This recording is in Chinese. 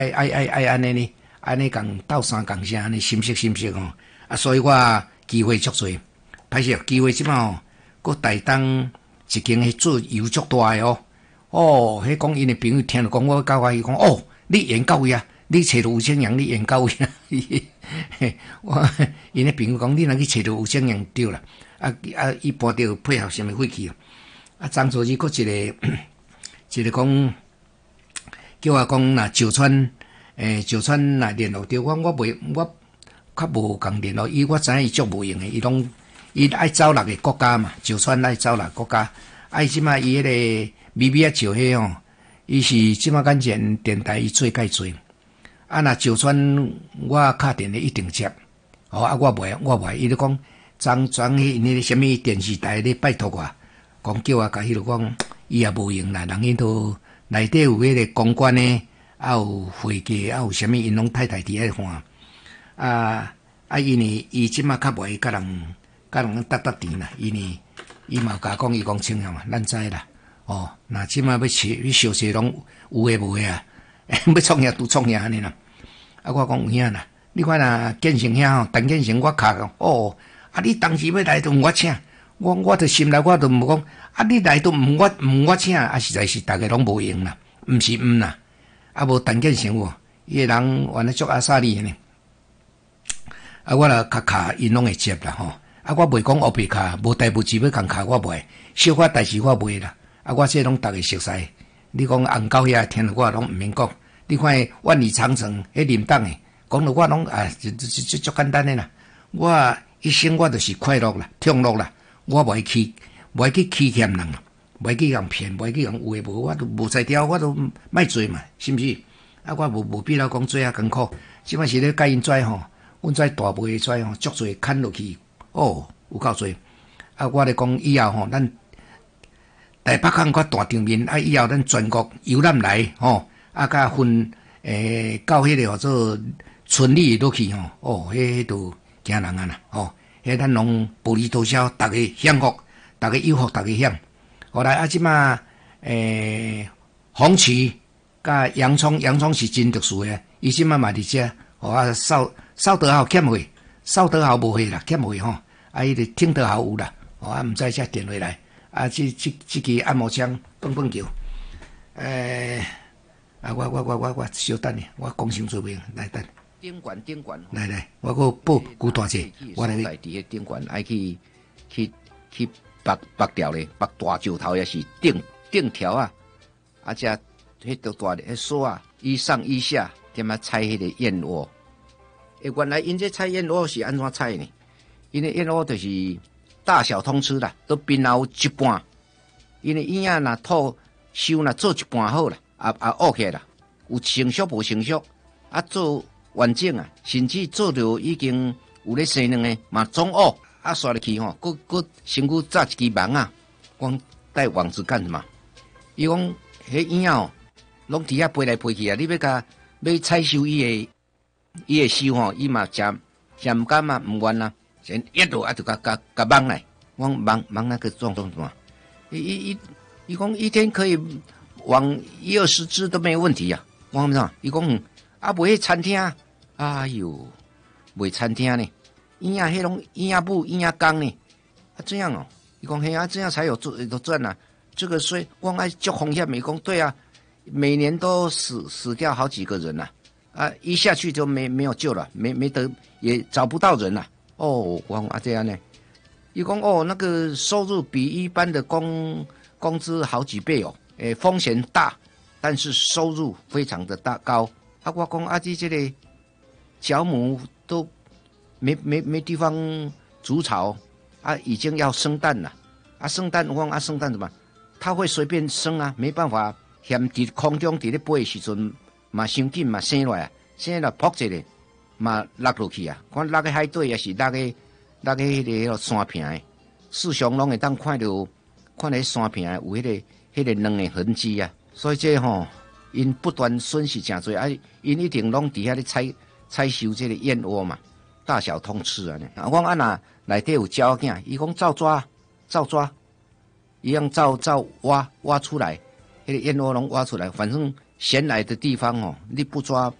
爱安尼呢，安尼共斗三共声安尼心息吼。啊，所以我机会足多，歹势机会即马吼，搁台东一间迄做油足大诶哦。哦，迄讲因诶朋友听着讲，我教我伊讲哦，你研究位啊，你找到吴正阳，你研究位啊。我因诶朋友讲，你若去找到吴正阳对啦。伊搬着配合什么火器啊？张主任搁一个讲，叫我讲若石川若联络着我较无共联络，我知影伊足无用诶，伊爱走6个国家嘛，石川爱走6个国家，即马伊迄个咪啊照迄吼，伊是即马眼前电台伊做介做，啊若石川我敲电话一定接，哦啊我袂，伊咧讲张迄个什么电视台咧拜托我，讲叫我甲迄个讲，伊也无用啦，人因都内底有迄个公关诶，啊有会计，啊有啥物因拢太伫咧看。因为伊即马较袂甲人搭甜啦，因为伊嘛甲讲伊讲清啊嘛，咱知啦。哦，那即马要小事拢有诶无诶啊，要创业都创业安尼啦。啊，我讲有影啦，你看若建成遐吼，陈建成我敲讲，哦，啊你当时要来都毋我请，我着心内我着毋讲，啊你来都毋我请，啊实在是逐个拢无用啦，毋是毋啦，啊无陈建成喎，伊个人原来足阿萨利呢。啊，我若卡因拢会接啦吼。啊，我袂讲黑白卡，无代无志要共卡，我袂。小可代志我袂啦。啊，我这拢逐个熟悉。你讲红狗遐听了我拢毋免讲。你看万里长城迄林党诶，讲了我拢足简单诶啦。我一生我就是快乐啦，享乐啦。我袂去欺骗人啦，袂去人骗，袂去人有诶无，我都无才调，我都莫做嘛，是毋是？啊，我无必要讲做啊艰苦。即摆是咧教因跩吼。阮跩大尾跩吼，足侪砍落去，哦，有够侪。啊，我咧讲以后吼，咱台北港较大场面，啊，以后咱全国游览来吼，啊，甲分到迄个号做村里落去吼，哦，迄都惊人啊啦，哦，迄咱拢薄利多销，逐个享福，逐个有福，逐个享。后来啊，即马红旗甲洋葱是真特殊诶，伊即马嘛伫遮，啊邵德豪欠费，邵德豪无费啦，欠费吼。啊，伊个听德豪有啦，啊，毋知才电话来。啊，即支按摩枪蹦球。我稍等咧，我讲清楚未？来等。顶管。来，我搁报古大姐，我来。伫个顶管爱去拔掉咧，拔大石头也是顶条啊，啊，遮迄条大咧，迄锁啊，一上一下，点啊拆迄个燕窝。原来因这菜燕窝是安怎菜呢？因为燕窝就是大小通吃啦，都边后一半。因为伊若土收若做一半好啦，学起来啦，有成熟无成熟，啊做完整啊，甚至做到已经有咧生两个嘛总学，啊刷入去吼，佮身躯炸一支网啊，光带网子干什么？伊讲迄燕哦，拢伫遐飞来飞去啊，你要采收伊个收吼，伊嘛真毋甘嘛，毋愿啦，先一路啊就甲网来，我网那个撞什么？伊讲一天可以网1-20只都没有问题呀、啊。我讲啥？伊讲啊，卖餐厅，哎呦，卖餐厅呢？伊呀，迄种伊呀布伊呀钢呢？啊这样哦，伊讲嘿啊，这样才有赚啊。这个所以光爱足风险，伊讲对啊，每年都死掉好几个人呐、啊，一下去就没有救了，没得也找不到人了。哦，我啊这样呢？伊讲哦，那个收入比一般的工资好几倍哦，风险大，但是收入非常的高。啊，我讲啊，这个角母都没地方筑巢，啊，已经要生蛋了。啊，生蛋我讲啊，生蛋怎么？它会随便生啊，没办法，嫌伫空中伫咧飞的时阵嘛伤紧嘛生落来，生落扑一个嘛落落去啊，看落个海底也是落个迄个山坪的，世上拢会当看到山坪有迄个卵的痕迹啊，所以这吼因不断损失真多啊，因一定拢伫遐咧采收这个燕窝嘛，大小通吃啊。我讲啊那内底有鸟仔，伊讲照抓，一样照挖出来，迄个燕窝拢挖出来，反正咸来的地方哦，你不抓